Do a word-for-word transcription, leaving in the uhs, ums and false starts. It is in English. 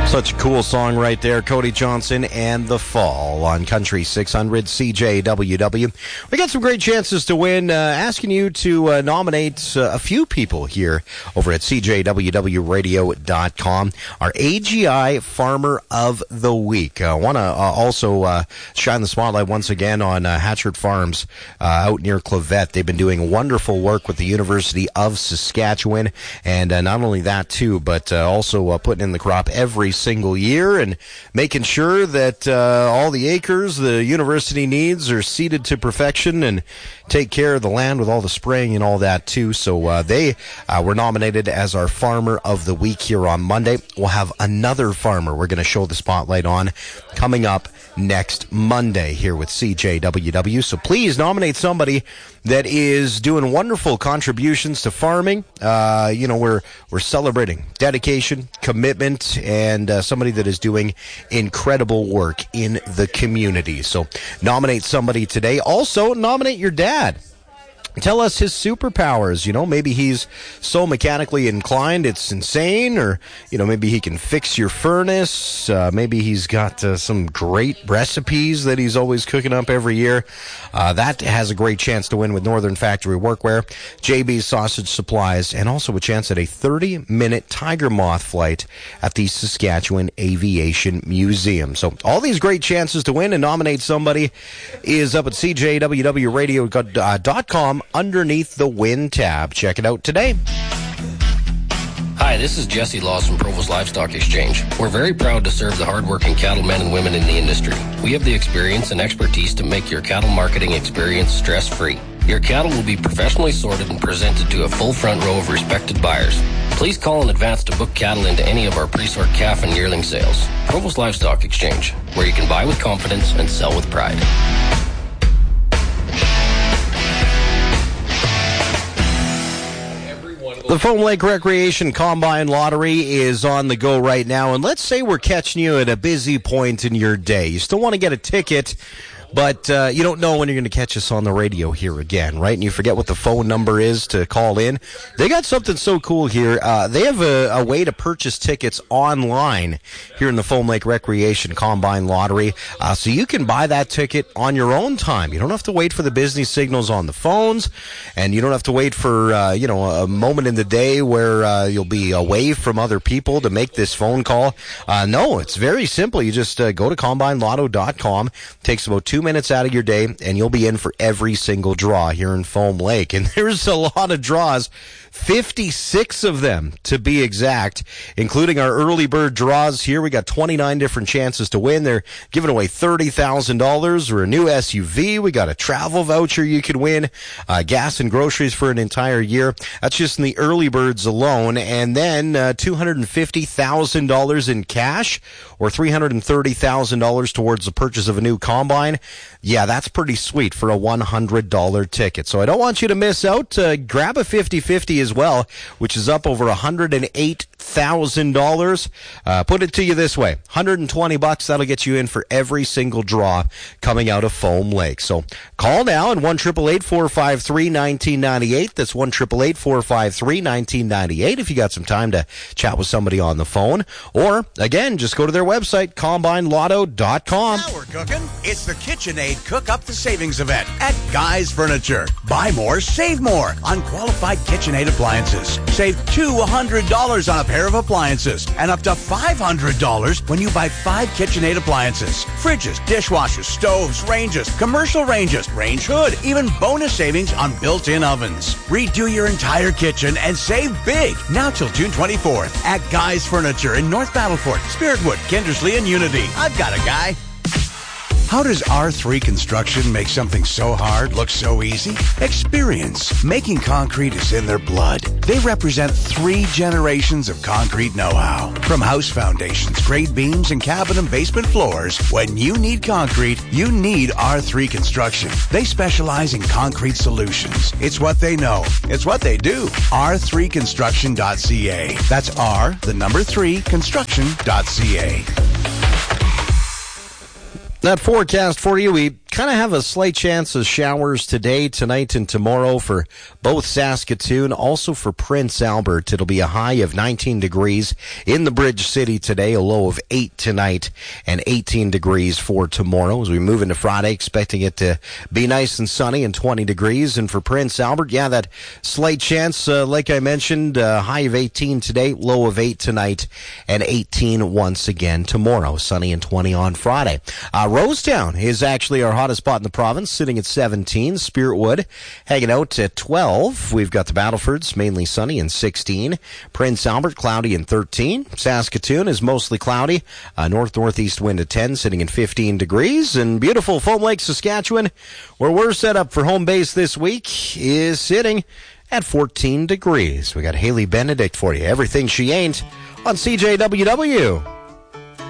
Such a cool song right there. Cody Johnson and The Fall on Country six hundred C J W W. We got some great chances to win. Uh, asking you to uh, nominate uh, a few people here over at C J W W radio dot com. Our A G I Farmer of the Week. I uh, want to uh, also uh, shine the spotlight once again on uh, Hatchard Farms uh, out near Clavette. They've been doing wonderful work with the University of Saskatchewan. And uh, not only that, too, but uh, also uh, putting in the crop every single year and making sure that uh, all the acres the university needs are seeded to perfection and take care of the land with all the spraying and all that too. So uh, they uh, were nominated as our Farmer of the Week here on Monday. We'll have another farmer we're going to show the spotlight on coming up next Monday here with C J W W. So please nominate somebody that is doing wonderful contributions to farming. Uh, you know, we're we're celebrating dedication, commitment, and uh, somebody that is doing incredible work in the community. So nominate somebody today. Also, nominate your dad. Tell us his superpowers. You know, maybe he's so mechanically inclined it's insane, or, you know, maybe he can fix your furnace. Uh, maybe he's got uh, some great recipes that he's always cooking up every year. Uh, that has a great chance to win with Northern Factory Workwear, J B's Sausage Supplies, and also a chance at a thirty-minute tiger moth flight at the Saskatchewan Aviation Museum. So all these great chances to win and nominate somebody is up at C J W W radio dot com. Underneath the Win tab. Check it out today. Hi, this is Jesse Laws from Provost Livestock Exchange. We're very proud to serve the hardworking cattlemen and women in the industry. We have the experience and expertise to make your cattle marketing experience stress-free. Your cattle will be professionally sorted and presented to a full front row of respected buyers. Please call in advance to book cattle into any of our pre-sort calf and yearling sales. Provost Livestock Exchange, where you can buy with confidence and sell with pride. The Foam Lake Recreation Combine Lottery is on the go right now, and let's say we're catching you at a busy point in your day. You still want to get a ticket, but uh, you don't know when you're going to catch us on the radio here again, right? And you forget what the phone number is to call in. They got something so cool here. Uh, they have a, a way to purchase tickets online here in the Foam Lake Recreation Combine Lottery. Uh, so you can buy that ticket on your own time. You don't have to wait for the busy signals on the phones, and you don't have to wait for, uh, you know, a moment in the day where uh, you'll be away from other people to make this phone call. Uh, no, it's very simple. You just uh, go to combine lotto dot com. It takes about two minutes out of your day, and you'll be in for every single draw here in Foam Lake. And there's a lot of draws, fifty-six of them to be exact, including our early bird draws here. We got twenty-nine different chances to win. They're giving away thirty thousand dollars or a new S U V. We got a travel voucher you could win, uh, gas and groceries for an entire year. That's just in the early birds alone. And then uh, two hundred fifty thousand dollars in cash or three hundred thirty thousand dollars towards the purchase of a new combine. Yeah, that's pretty sweet for a one hundred dollars ticket. So I don't want you to miss out. Uh, grab a fifty-fifty as well, which is up over one hundred eight thousand dollars. Uh, put it to you this way, one hundred twenty bucks. That'll get you in for every single draw coming out of Foam Lake. So call now at one eight eight eight, four five three, one nine nine eight. That's one eight eight eight, four five three, one nine nine eight if you got some time to chat with somebody on the phone. Or, again, just go to their website, combine lotto dot com. Now we're cooking. It's the KitchenAid Cook Up the Savings event at Guy's Furniture. Buy more, save more on qualified KitchenAid appliances. Save two hundred dollars on a pair of appliances and up to five hundred dollars when you buy five KitchenAid appliances. Fridges, dishwashers, stoves, ranges, commercial ranges, range hood, even bonus savings on built-in ovens. Redo your entire kitchen and save big now till June twenty-fourth at Guy's Furniture in North Battleford, Spiritwood, Kindersley, and Unity. I've got a guy. How does R three Construction make something so hard look so easy? Experience. Making concrete is in their blood. They represent three generations of concrete know-how. From house foundations, grade beams, and cabin and basement floors, when you need concrete, you need R three Construction. They specialize in concrete solutions. It's what they know. It's what they do. R three construction dot c a. That's R, the number three, construction dot c a. That forecast for you, we kind of have a slight chance of showers today, tonight, and tomorrow for both Saskatoon, also for Prince Albert. It'll be a high of nineteen degrees in the Bridge City today, a low of eight tonight, and eighteen degrees for tomorrow. As we move into Friday, expecting it to be nice and sunny and twenty degrees. And for Prince Albert, yeah, that slight chance, uh, like I mentioned, uh, high of eighteen today, low of eight tonight, and eighteen once again tomorrow. Sunny and twenty on Friday. Uh, Rosetown is actually our hottest spot in the province, sitting at seventeen. Spiritwood hanging out at twelve. We've got the Battlefords, mainly sunny, and sixteen. Prince Albert, cloudy, and thirteen. Saskatoon is mostly cloudy. Uh, north-northeast wind at ten, sitting at fifteen degrees. And beautiful Foam Lake, Saskatchewan, where we're set up for home base this week, is sitting at fourteen degrees. We got Haley Benedict for you. Everything she ain't on C J W W.